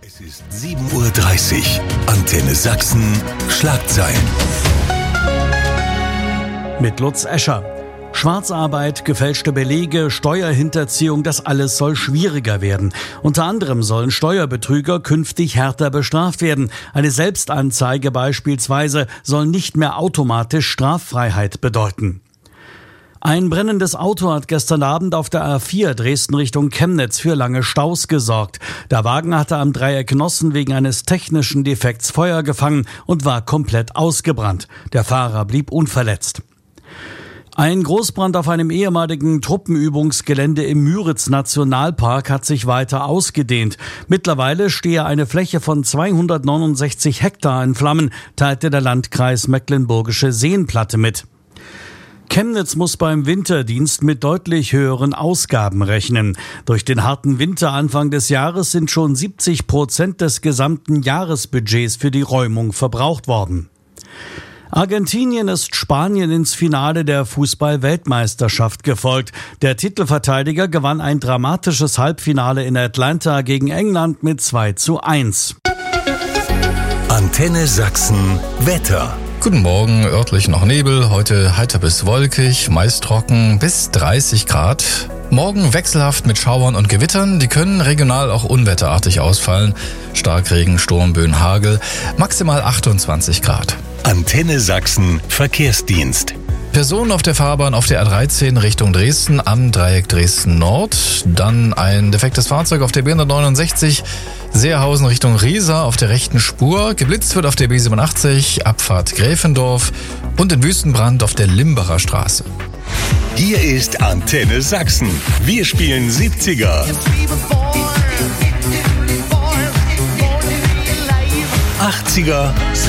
Es ist 7:30 Uhr. Antenne Sachsen. Schlagzeilen. Mit Lutz Escher. Schwarzarbeit, gefälschte Belege, Steuerhinterziehung, das alles soll schwieriger werden. Unter anderem sollen Steuerbetrüger künftig härter bestraft werden. Eine Selbstanzeige beispielsweise soll nicht mehr automatisch Straffreiheit bedeuten. Ein brennendes Auto hat gestern Abend auf der A4 Dresden Richtung Chemnitz für lange Staus gesorgt. Der Wagen hatte am Dreieck Nossen wegen eines technischen Defekts Feuer gefangen und war komplett ausgebrannt. Der Fahrer blieb unverletzt. Ein Großbrand auf einem ehemaligen Truppenübungsgelände im Müritz-Nationalpark hat sich weiter ausgedehnt. Mittlerweile stehe eine Fläche von 269 Hektar in Flammen, teilte der Landkreis Mecklenburgische Seenplatte mit. Chemnitz muss beim Winterdienst mit deutlich höheren Ausgaben rechnen. Durch den harten Winter Anfang des Jahres sind schon 70% des gesamten Jahresbudgets für die Räumung verbraucht worden. Argentinien ist Spanien ins Finale der Fußball-Weltmeisterschaft gefolgt. Der Titelverteidiger gewann ein dramatisches Halbfinale in Atlanta gegen England mit 2:1. Antenne Sachsen. Wetter. Guten Morgen, örtlich noch Nebel, heute heiter bis wolkig, meist trocken bis 30 Grad. Morgen wechselhaft mit Schauern und Gewittern, die können regional auch unwetterartig ausfallen. Starkregen, Sturmböen, Hagel, maximal 28 Grad. Antenne Sachsen. Verkehrsdienst. Personen auf der Fahrbahn auf der A13 Richtung Dresden am Dreieck Dresden Nord. Dann ein defektes Fahrzeug auf der B169 Seerhausen Richtung Riesa auf der rechten Spur. Geblitzt wird auf der B87 Abfahrt Gräfendorf und in Wüstenbrand auf der Limbacher Straße. Hier ist Antenne Sachsen. Wir spielen 70er, 80er